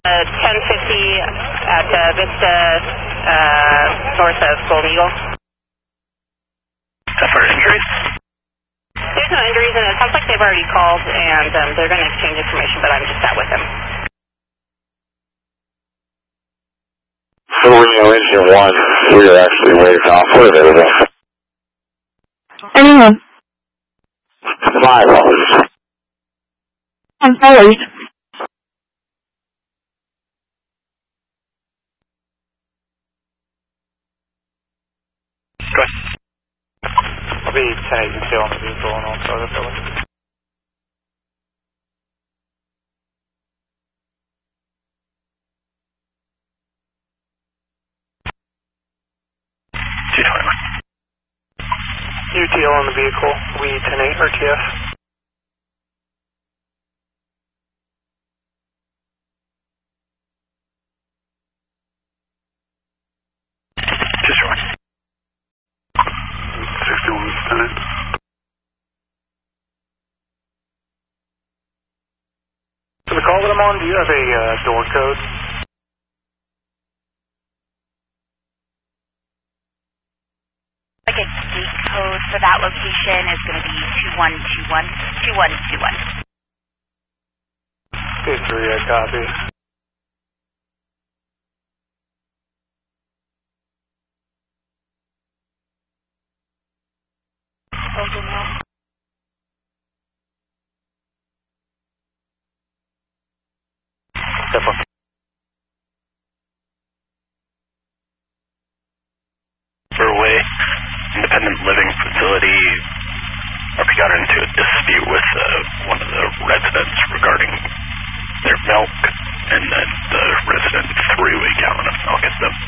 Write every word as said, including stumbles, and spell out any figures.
Uh, ten fifty at uh, Vista, uh, north of Golden Eagle. Is that for injuries? There's no injuries, and it sounds like they've already called, and um, they're going to exchange information, but I'm just out with them. So Reno Engine one, we are actually waiting off. What available? Anyone? Five hours. I'm sorry. Go ahead. I'll be ten eighty-two on the vehicle and also the building. two twenty-one. U T L on the vehicle, we ten eight R T F. Just one. sixty-one, ten eight. So the call that I'm on, do you have a uh, door code? Like a gate code for that location is going to be two one two one, two one two one. two three, I copy. Over now. Step up. Fairway Independent Living Facility, we got into a dispute with uh, one of the residents regarding their milk, and then the resident threw a gallon of milk at them.